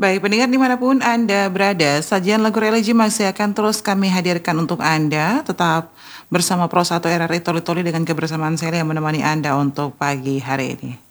Baik, pendengar dimanapun Anda berada, sajian lagu religi masih akan terus kami hadirkan untuk Anda. Tetap bersama Pro 1 RRI Toli Toli dengan kebersamaan saya yang menemani Anda untuk pagi hari ini.